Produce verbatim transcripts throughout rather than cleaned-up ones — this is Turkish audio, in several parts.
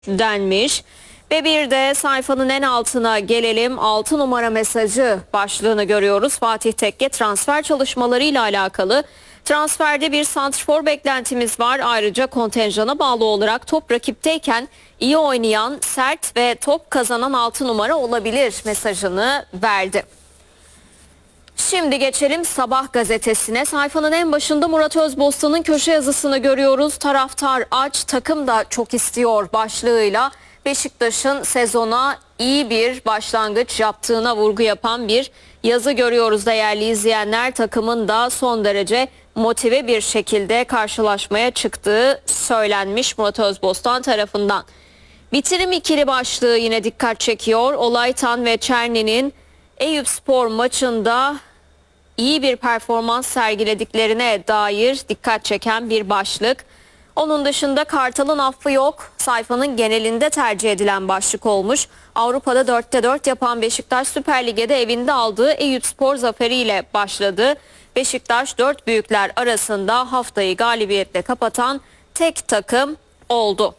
denmiş. Ve bir de sayfanın en altına gelelim. altı numara mesajı başlığını görüyoruz. Fatih Tekke transfer çalışmalarıyla alakalı. Transferde bir santrfor beklentimiz var. Ayrıca kontenjana bağlı olarak top rakipteyken iyi oynayan, sert ve top kazanan altı numara olabilir mesajını verdi. Şimdi geçelim Sabah gazetesine. Sayfanın en başında Murat Özbostan'ın köşe yazısını görüyoruz. Taraftar aç, takım da çok istiyor başlığıyla Beşiktaş'ın sezona iyi bir başlangıç yaptığına vurgu yapan bir yazı görüyoruz değerli izleyenler. Takımın da son derece motive bir şekilde karşılaşmaya çıktığı söylenmiş Murat Özbostan tarafından. Bitirim ikili başlığı yine dikkat çekiyor. Olaytan ve Çerni'nin Eyüpspor maçında iyi bir performans sergilediklerine dair dikkat çeken bir başlık. Onun dışında Kartal'ın affı yok. Sayfanın genelinde tercih edilen başlık olmuş. Avrupa'da dörtte dört yapan Beşiktaş Süper Lig'de evinde aldığı Eyüpspor zaferiyle başladı. Beşiktaş dört büyükler arasında haftayı galibiyetle kapatan tek takım oldu.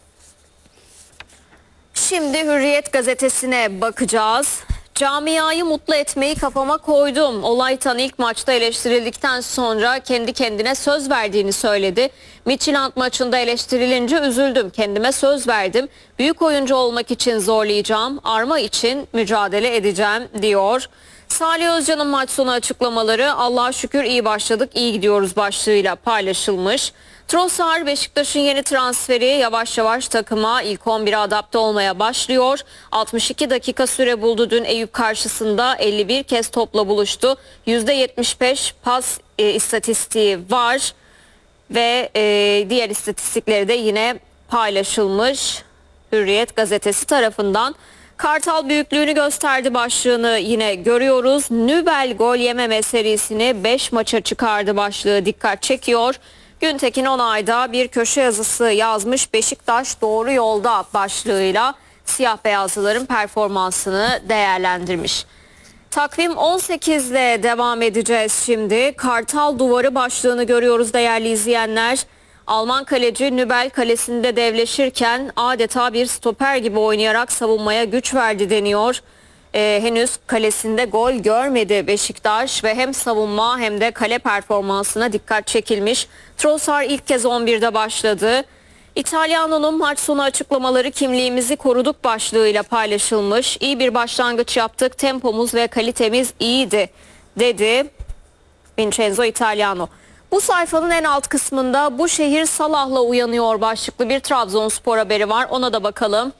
Şimdi Hürriyet gazetesine bakacağız. Camiayı mutlu etmeyi kafama koydum. Olaytan ilk maçta eleştirildikten sonra kendi kendine söz verdiğini söyledi. Midtjylland maçında eleştirilince üzüldüm. Kendime söz verdim. Büyük oyuncu olmak için zorlayacağım. Arma için mücadele edeceğim diyor. Salih Özcan'ın maç sonu açıklamaları Allah'a şükür iyi başladık, iyi gidiyoruz başlığıyla paylaşılmış. Trossard Beşiktaş'ın yeni transferi yavaş yavaş takıma ilk on bire adapte olmaya başlıyor. altmış iki dakika süre buldu dün Eyüp karşısında elli bir kez topla buluştu. yüzde yetmiş beş pas e, istatistiği var ve e, diğer istatistikleri de yine paylaşılmış Hürriyet gazetesi tarafından. Kartal büyüklüğünü gösterdi başlığını yine görüyoruz. Nübel gol yememe serisini beş maça çıkardı başlığı dikkat çekiyor. Güntekin Onay'da bir köşe yazısı yazmış. Beşiktaş doğru yolda başlığıyla siyah beyazlıların performansını değerlendirmiş. Takvim on sekizle devam edeceğiz şimdi. Kartal duvarı başlığını görüyoruz değerli izleyenler. Alman kaleci Nübel kalesinde devleşirken adeta bir stoper gibi oynayarak savunmaya güç verdi deniyor. Ee, henüz kalesinde gol görmedi Beşiktaş ve hem savunma hem de kale performansına dikkat çekilmiş. Trossard ilk kez on birde başladı. İtalyano'nun maç sonu açıklamaları kimliğimizi koruduk başlığıyla paylaşılmış. İyi bir başlangıç yaptık, tempomuz ve kalitemiz iyiydi dedi Vincenzo Italiano. Bu sayfanın en alt kısmında bu şehir Salah'la uyanıyor başlıklı bir Trabzonspor haberi var. Ona da bakalım.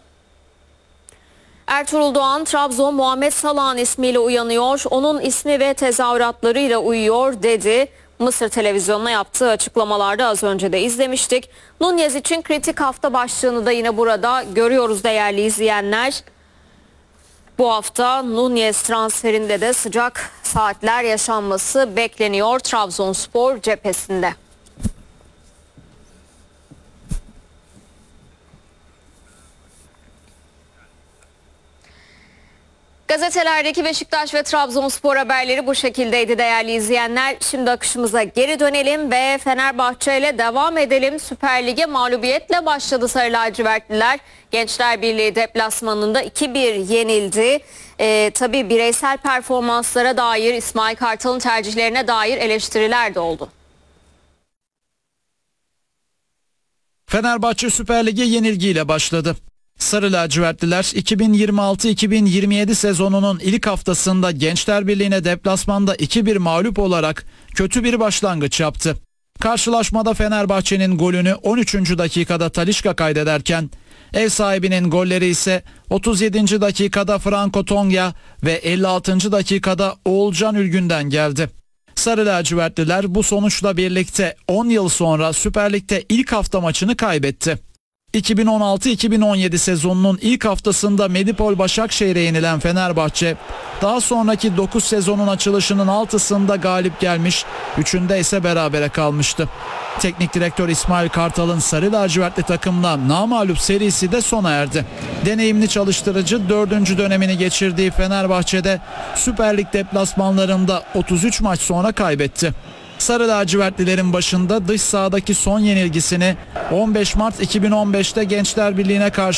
Ertuğrul Doğan, Trabzon Muhammed Salah'ın ismiyle uyanıyor. Onun ismi ve tezahüratlarıyla uyuyor dedi. Mısır televizyonuna yaptığı açıklamalarda az önce de izlemiştik. Nunez için kritik hafta başlığını da yine burada görüyoruz değerli izleyenler. Bu hafta Nunez transferinde de sıcak saatler yaşanması bekleniyor Trabzonspor cephesinde. Gazetelerdeki Beşiktaş ve Trabzonspor haberleri bu şekildeydi değerli izleyenler. Şimdi akışımıza geri dönelim ve Fenerbahçe ile devam edelim. Süper Lig'e mağlubiyetle başladı Sarı Lacivertliler. Gençler Birliği deplasmanında iki bir yenildi. Ee, tabii bireysel performanslara dair, İsmail Kartal'ın tercihlerine dair eleştiriler de oldu. Fenerbahçe Süper Lig'e yenilgiyle başladı. Sarı lacivertliler iki bin yirmi altı iki bin yirmi yedi sezonunun ilk haftasında Gençler Birliği'ne deplasmanda iki bir mağlup olarak kötü bir başlangıç yaptı. Karşılaşmada Fenerbahçe'nin golünü on üçüncü dakikada Talisca kaydederken ev sahibinin golleri ise otuz yedinci dakikada Franco Tonga ve elli altıncı dakikada Oğulcan Ülgün'den geldi. Sarı lacivertliler bu sonuçla birlikte on yıl sonra Süper Lig'de ilk hafta maçını kaybetti. iki bin on altı iki bin on yedi sezonunun ilk haftasında Medipol Başakşehir'e yenilen Fenerbahçe, daha sonraki dokuz sezonun açılışının altısında galip gelmiş, üçünde ise berabere kalmıştı. Teknik direktör İsmail Kartal'ın Sarı lacivertli takımla namağlup serisi de sona erdi. Deneyimli çalıştırıcı dördüncü dönemini geçirdiği Fenerbahçe'de Süper Lig deplasmanlarında otuz üç maç sonra kaybetti. Sarı lacivertlilerin başında dış sahadaki son yenilgisini on beş Mart iki bin on beşte Gençler Birliği'ne karşı